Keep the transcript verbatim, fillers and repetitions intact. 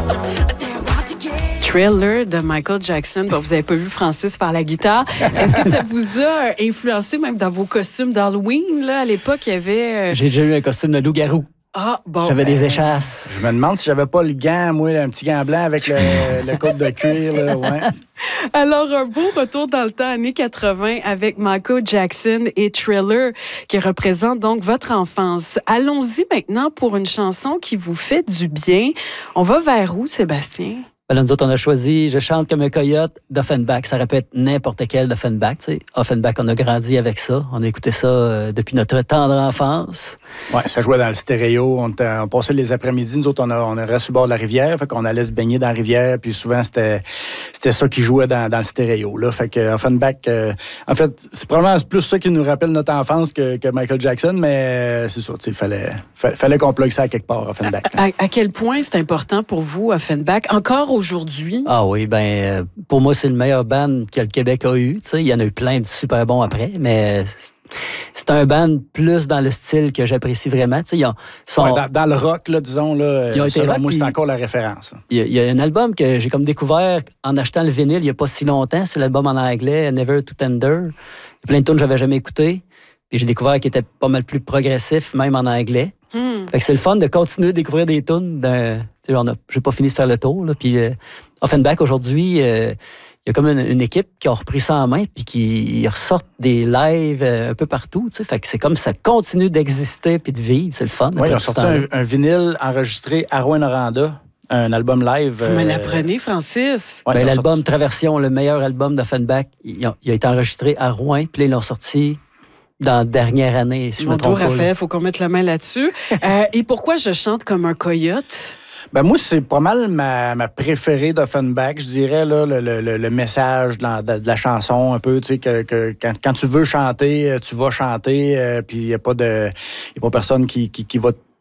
Thriller de Michael Jackson. Bon, vous n'avez pas vu Francis faire la guitare. Est-ce que ça vous a influencé même dans vos costumes d'Halloween? Là, à l'époque, il y avait... Euh... J'ai déjà eu un costume de loup-garou. Ah, bon. J'avais ben... des échasses. Je me demande si j'avais pas le gant, moi, un petit gant blanc avec le, le côte de cuir. Là, ouais. Alors, un beau retour dans le temps, années quatre-vingt, avec Michael Jackson et Thriller, qui représente donc votre enfance. Allons-y maintenant pour une chanson qui vous fait du bien. On va vers où, Sébastien? Ben là, nous autres, on a choisi « Je chante comme un coyote » d'Offenbach. Ça répète n'importe quel d'Offenbach. Tu sais. Offenbach, on a grandi avec ça. On a écouté ça euh, depuis notre tendre enfance. Oui, ça jouait dans le stéréo. On, on passait les après-midi. Nous autres, on, a, on restait sur le bord de la rivière. Fait qu'on allait se baigner dans la rivière. Puis souvent, c'était, c'était ça qui jouait dans, dans le stéréo. Là. Fait que Offenbach, euh, en fait, c'est probablement plus ça qui nous rappelle notre enfance que, que Michael Jackson. Mais euh, c'est ça, il fallait, fallait, fallait qu'on plug ça à quelque part, Offenbach. À, à quel point c'est important pour vous, Offenbach, encore aujourd'hui? Ah oui, ben euh, pour moi, c'est le meilleur band que le Québec a eu. T'sais. Il y en a eu plein de super bons après, mais c'est un band plus dans le style que j'apprécie vraiment. Ils ont, sont, ouais, dans, dans le rock, là, disons, là, ils ont été selon rock, moi, c'est puis, encore la référence. Il y, a, il y a un album que j'ai comme découvert en achetant le vinyle il n'y a pas si longtemps. C'est l'album en anglais, Never Too Tender. Il y a plein de tunes que j'avais jamais écoutées. Puis j'ai découvert qu'il était pas mal plus progressif, même en anglais. Hmm. Fait que c'est le fun de continuer de découvrir des tunes. D'un, on a, j'ai pas fini de faire le tour. Là, puis euh, Offenbach, aujourd'hui, euh, il y a comme une, une équipe qui a repris ça en main puis qui ressortent des lives euh, un peu partout. Fait que c'est comme ça continue d'exister puis de vivre. C'est le fun. Oui, ils ont sorti un, un vinyle enregistré à Rouyn-Noranda, un album live. Vous me euh... l'apprenez, Francis? Ouais, ben, l'album sorti... Traversion, le meilleur album d'Offenbach, il a, il a été enregistré à Rouen, puis là, ils l'ont sorti dans la dernière année, si je Mon me trompe tour, pas. Raphaël, il faut qu'on mette la main là-dessus. euh, et pourquoi je chante comme un coyote? Ben moi, c'est pas mal ma, ma préférée d'Offenbach, je dirais, là, le, le, le message de la, de la chanson, un peu, tu sais, que, que quand, quand tu veux chanter, tu vas chanter, euh, puis il n'y a pas de, y a pas personne qui, qui, qui va